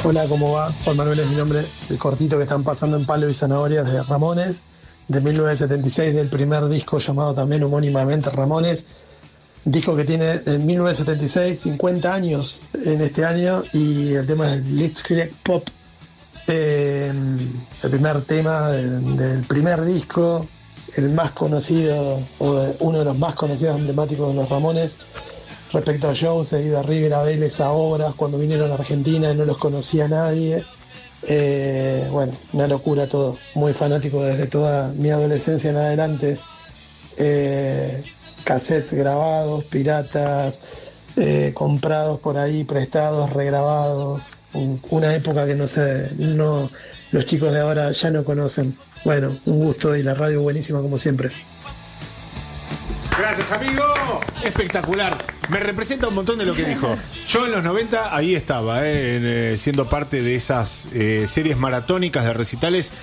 Hola, ¿cómo va? Juan Manuel es mi nombre. El cortito que están pasando en Palo y Zanahorias de Ramones, de 1976, del primer disco llamado también homónimamente Ramones. Disco que tiene en 1976 50 años en este año y el tema es Blitzkrieg Pop. El primer tema del primer disco, el más conocido, uno de los más conocidos emblemáticos de los Ramones. Respecto a shows, he ido a River, a Vélez, a Obras, cuando vinieron a Argentina y no los conocía nadie. Bueno, una locura todo. Muy fanático desde toda mi adolescencia en adelante. Cassettes grabados, piratas, comprados por ahí, prestados, regrabados. Una época que los chicos de ahora ya no conocen. Bueno, un gusto y la radio buenísima como siempre. Gracias, amigo. Espectacular. Me representa un montón de lo que dijo. Yo en los 90 ahí estaba, siendo parte de esas series maratónicas de recitales